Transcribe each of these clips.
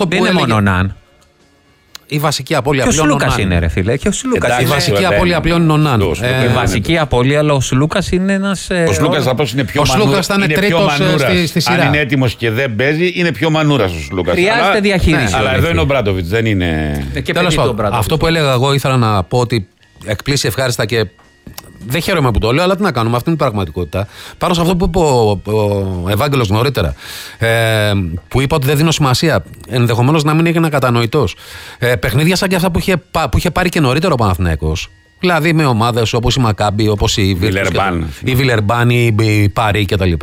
Δεν είναι μόνο Ναν. Η βασική απώλεια πλέον. Και ο Σλούκας είναι, ρε φίλε. Και ο Σλούκας. Η βασική απώλεια πλέον είναι ο Ναν. Η βασική απώλεια, αλλά ο Σλούκας είναι ένας. Ο Σλούκας απλώς είναι πιο μανούρα. Ο Σλούκας ήταν τρίτος στη σειρά. Αν είναι έτοιμος και δεν παίζει, είναι πιο μανούρας ο Σλούκας. Χρειάζεται διαχείριση. Αλλά εδώ είναι ο Μπράντοβιτς, δεν είναι. Τέλος πάντων, αυτό που έλεγα εγώ ήθελα να πω ότι εκπλήσει ευχάριστα και. Δεν χαίρομαι που το λέω, αλλά τι να κάνουμε, αυτή είναι η πραγματικότητα. Πάνω σε αυτό που είπε ο Ευάγγελος νωρίτερα, που είπα ότι δεν δίνω σημασία, ενδεχομένως να μην έγινε κατανοητός. Παιχνίδια σαν και αυτά που είχε πάρει και νωρίτερα ο Παναθηναίκος, δηλαδή με ομάδες όπως η Μακάμπι, όπως η Βιλερμπάν, η Πάρη κτλ.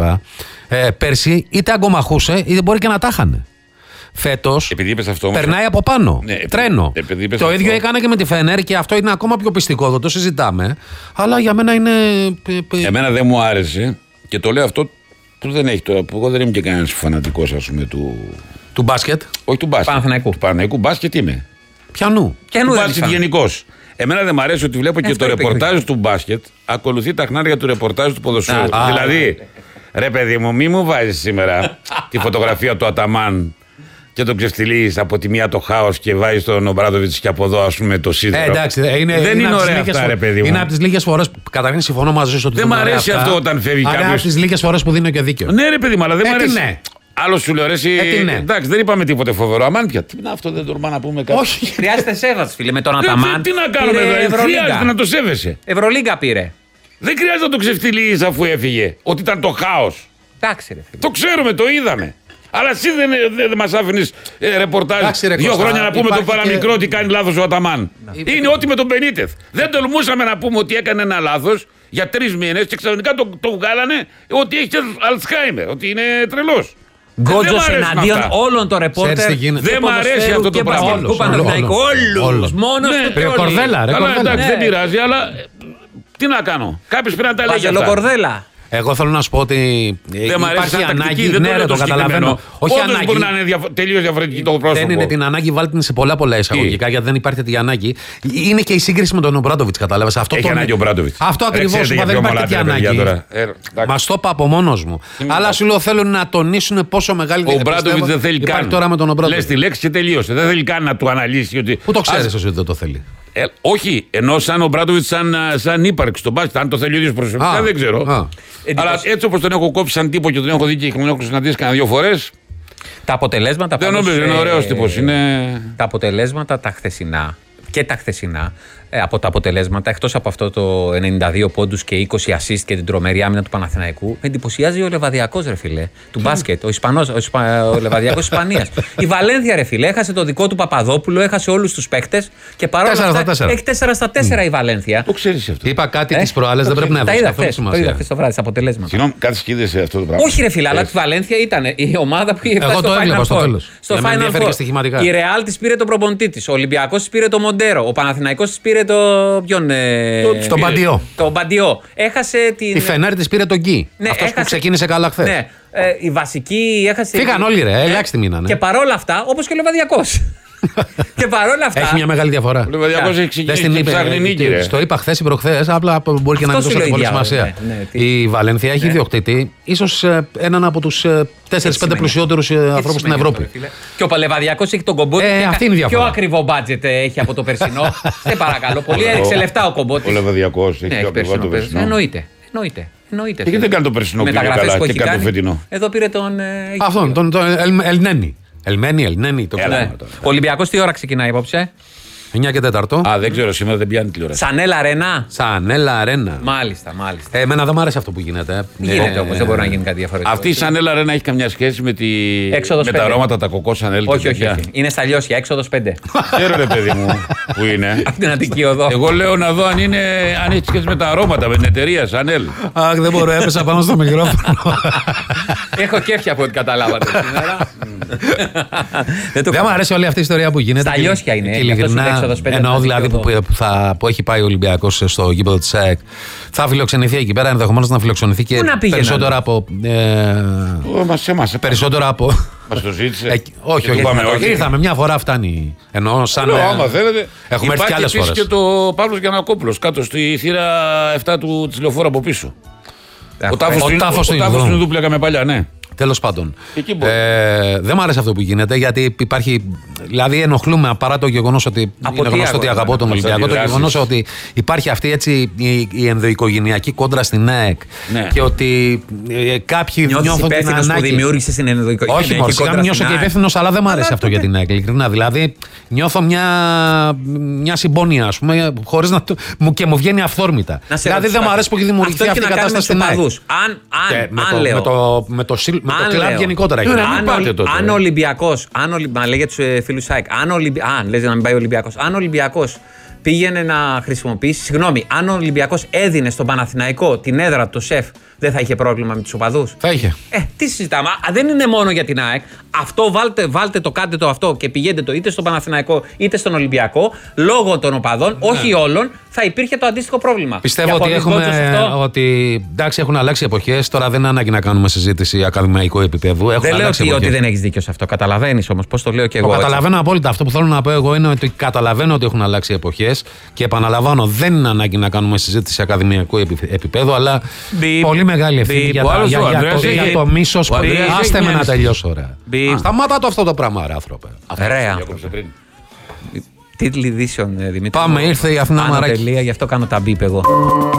Πέρσι είτε αγκομαχούσε είτε μπορεί και να τα είχανε. Φέτος περνάει από πάνω. Ναι, τρένο. Το ίδιο έκανε και με τη Φενέρ και αυτό είναι ακόμα πιο πιστικό. Δεν το συζητάμε. Αλλά για μένα είναι. Εμένα δεν μου άρεσε και το λέω αυτό που δεν έχει τώρα. Εγώ δεν είμαι και κανένας φανατικός, ας πούμε, του μπάσκετ. Όχι του μπάσκετ. Παναθηναϊκού. Του Παναθηναϊκού μπάσκετ είμαι. Πιανού. Του μπάσκετ γενικώς. Εμένα δεν μου αρέσει ότι βλέπω και το ρεπορτάζ του μπάσκετ ακολουθεί τα χνάρια του ρεπορτάζ του ποδοσφαίρου. Δηλαδή, ρε παιδί μου, μη μου βάζεις σήμερα τη φωτογραφία του Αταμάν και τον ξεφτυλίζεις από τη μία το χάος και βάζεις τον Ομπράντοβιτς και από εδώ, ας πούμε, το σίδερο. Εντάξει, δεν είναι ωραία αυτά, ρε παιδί μου. Είναι από τις λίγες φορές που καταρχήν συμφωνώ μαζί σου ότι δεν μ' αρέσει αυτό όταν φεύγει κάποιος. Είναι από τις λίγες φορές που δίνω και δίκιο. Ναι, ρε παιδί μου, αλλά δεν μ' αρέσει. Ναι. Άλλο σου λέω, εντάξει, δεν είπαμε τίποτε φοβερό. Αμάν πια. Τι είναι αυτό, δεν τολμά να πούμε κάτι. Όχι. Χρειάζεται σέβαση, φίλε, με τον Αταμάν. Τι να κάνουμε, δηλαδή. Χρειάζεται να το σέβεσαι. Ευρωλίγκα πήρε. Δεν χρειάζεται να το ξεφτυλίζεις αφού έφυγε. Ότι ήταν το χάος. Εντάξει, ρε φίλε. Το ξέρουμε, το είδαμε. Αλλά εσύ δεν μας άφηνες ρεπορτάζ 2 χρόνια να πούμε τον παραμικρό ότι κάνει λάθος ο Αταμάν. Είναι ό,τι με τον Μπενίτεθ. Δεν τολμούσαμε να πούμε ότι έκανε ένα λάθος για 3 μήνες και ξαφνικά το βγάλανε ότι έχει Αλτσχάιμερ, ότι είναι τρελός. Γκότζος εναντίον όλων των ρεπόρτερ. Δεν μ' αρέσει αυτό το πράγμα. Όλους. Μόνος του Κορδέλα. Αλλά εντάξει, δεν πειράζει, αλλά τι να κάνω. Κάποιος πρέπει να τα λέει αυτά. Εγώ θέλω να σου πω ότι υπάρχει ανάγκη. Δεν το καταλαβαίνω. Όχι ανάγκη. Μπορεί να είναι τελείως διαφορετική το πρόσωπο. Δεν είναι την ανάγκη, βάλτε την σε πολλά εισαγωγικά, γιατί δεν υπάρχει τέτοια ανάγκη. Είναι και η σύγκριση με τον Ομπράντοβιτς, κατάλαβες. Έχει ανάγκη ο Ομπράντοβιτς. Αυτό ακριβώς είπα, δεν υπάρχει τέτοια ανάγκη. Μας το είπα από μόνος μου. Αλλά σου λέω θέλω να τονίσουν πόσο μεγάλη διαφορά. Ο Ομπράντοβιτς δεν θέλει καν. Τώρα με τον Ομπράντοβιτς. Λες τη λέξη και τελείωσε. Δεν θέλει καν να του αναλύσει. Πού το ξέρεις εσύ ότι δεν το θέλει. Όχι, ενώ σαν ο Ομπράντοβιτς σαν ύπαρξη στον μπάσκετ. Αν το θέλει ο ίδιος προσωπικά δεν ξέρω. Αλλά έτσι όπως τον έχω κόψει σαν τύπο και τον έχω δει και τον έχω συναντήσει κανένα 2 φορές. Τα αποτελέσματα. Δεν νομίζω, είναι ωραίος τύπος. Τα αποτελέσματα τα χθεσινά και τα χθεσινά. Από τα αποτελέσματα, εκτός από αυτό το 92 πόντους και 20 assist και την τρομερή άμυνα του Παναθηναϊκού, με εντυπωσιάζει ο Λεβαδιακός, ρε φίλε, του μπάσκετ, ο Λεβαδιακός Ισπανίας. Η Βαλένθια, ρε φίλε, έχασε το δικό του Παπαδόπουλο, έχασε όλους τους παίκτες και παρόλα αυτά έχει 4-4 η Βαλένθια. Το ξέρεις αυτό. Είπα κάτι τις προάλλες, δεν πρέπει να τα είδα χθες το βράδυ, στα αποτελέσματα. Συγγνώμη, κάτι σκίδεσαι αυτό το πράγμα. Όχι, ρε φίλε, αλλά τη Βαλένθια ήταν η ομάδα που είχε φτάσει στο Final Four. Η Ρεάλ της πήρε τον προπονητή της, ο Ολυμπιακός της πήρε το Μοντέρο, ο Παναθηναϊκός της πήρε το. Στον Μπαντιό. Το Μπαντιό. Έχασε την. Η Φενέρ της πήρε τον Γκί. Ναι, αυτός που ξεκίνησε καλά χθες. Ναι. Η βασική έχασε. Φύγαν όλοι, ρε. Ελάχιστοι μείνανε. Και παρόλα αυτά, όπως και ο Λεβαδιακός. Και παρόλα αυτά. Έχει μια μεγάλη διαφορά. Ο Λεβαδιακός έχει ξεκινήσει και ψάχνει νίκη. Το είπα χθες ή προχθές, απλά μπορεί και να μην δώσει πολύ σημασία. Η Βαλένθια έχει ιδιοκτήτη, ίσως έναν από τους 4-5 πλουσιότερους ανθρώπους στην Ευρώπη. Και ο Λεβαδιακός έχει τον Κομπότη. Πιο ακριβό μπάτζετ έχει από το περσινό. Σε παρακαλώ πολύ. Έριξε λεφτά ο Κομπότης. Ο Λεβαδιακός έχει πιο ακριβό το περσινό. Εννοείται. Και γιατί δεν κάνει το περσινό που είναι καλά και κάνει το φετινό. Εδώ πήρε τον. Αυτόν, τον Ελνένη. Ελμένη, το ξέρω. Ο Ολυμπιακός τι ώρα ξεκινάει απόψε? 9 και 4. Α, δεν ξέρω, σήμερα δεν πιάνει τηλεόραση. Σανέλα Αρένα. Μάλιστα. Εμένα δεν μου αρέσει αυτό που γίνεται. Γίνεται όμως, δεν μπορεί να γίνει κάτι διαφορετικό. Αυτή η Σανέλα Αρένα έχει καμιά σχέση με τα αρώματα, τα κοκό Σανέλ? Όχι. Είναι στα Λιώσια, έξοδος 5. Ξέρω, ρε παιδί μου, που είναι. Από την Αττική οδό. Εγώ λέω να δω αν έχει σχέση με τα αρώματα, με την εταιρεία Σανέλ. Αχ, δεν μπορώ, έπεσα πάνω στο μικρόφωνο. Έχω κέφια από ό,τι καταλάβατε σήμερα. Δεν μου αρέσει όλη αυτή η ιστορία που γίνεται. Στα Λιώσια είναι. Εννοώ δηλαδή που έχει πάει ο Ολυμπιακός στο γήπεδο της ΑΕΚ. Θα φιλοξενηθεί εκεί πέρα, ενδεχομένως να φιλοξενηθεί και περισσότερο από. Περισσότερο από. Μας το ζήτησε. Όχι. Ήρθαμε μια φορά, φτάνει. Εννοώ σαν. Άμα θέλετε. Έχουμε έρθει κι άλλες φορές. Και το Παύλος Γιαννακόπουλος κάτω στη θύρα 7 της λεωφόρου από πίσω. Ο τάφος του είναι δούπλακα με παλιά, ναι. Τέλος πάντων. Δεν μ' άρεσε αυτό που γίνεται, γιατί υπάρχει. Δηλαδή, ενοχλούμε παρά το γεγονός ότι. Είναι γνωστό ότι αγαπώ τον Ολυμπιακό. Το γεγονός ότι υπάρχει αυτή έτσι η ενδοοικογενειακή κόντρα στην ΑΕΚ. Ναι. Και ότι κάποιοι νιώθουν την ανάγκη. Που δημιούργησε την ενδοοικογενειακή κόντρα. Όχι, μόνο νιώσω και υπεύθυνος, αλλά δεν μ' άρεσε αυτό για την ΑΕΚ. Ειλικρινά. Δηλαδή, νιώθω μια συμπόνια, ας πούμε, χωρίς να. Και μου βγαίνει αυθόρμητα. Δηλαδή, δεν μ' αρέσει που έχει δημιουργηθεί αυτή η κατάσταση στην ΑΕΚ. Με το κλαμπ γενικότερα. Αν ο Ολυμπιακός, μα λέει για τους φίλους ΑΕΚ, λες να μην πάει ο Ολυμπιακός, αν ο Ολυμπιακός πήγαινε να χρησιμοποιήσει, συγγνώμη, αν ο Ολυμπιακός έδινε στον Παναθηναϊκό την έδρα του, το ΣΕΦ, δεν θα είχε πρόβλημα με τους οπαδούς? Θα είχε. Τι συζητάμε, δεν είναι μόνο για την ΑΕΚ. Αυτό βάλτε το, κάντε το αυτό και πηγαίνετε το είτε στον Παναθηναϊκό είτε στον Ολυμπιακό, λόγω των οπαδών, όχι όλων, θα υπήρχε το αντίστοιχο πρόβλημα. Πιστεύω ότι εντάξει, έχουν αλλάξει εποχές. Τώρα δεν είναι ανάγκη να κάνουμε συζήτηση ακαδημαϊκού επίπεδου. Δεν λέω ότι δεν έχεις δίκιο σε αυτό. Καταλαβαίνεις όμως πώς το λέω και εγώ. Καταλαβαίνω απόλυτα. Αυτό που θέλω να πω εγώ είναι ότι καταλαβαίνω ότι έχουν αλλάξει εποχές και επαναλαμβάνω, δεν είναι ανάγκη να κάνουμε συζήτηση ακαδημαϊκού επίπεδου, αλλά πολύ μεγάλη ευθύνη για το μίσος. Άστε με να τελειώσω, ωραία. Σταμάτα το αυτό το πράγμα, ρε άνθρωπε. Ωραία. Τίτλοι ειδήσεων, Δημήτρη. Πάμε, ήρθε η Αθηνά Μαράκη. Γι' αυτό κάνω τα μπίπ εγώ.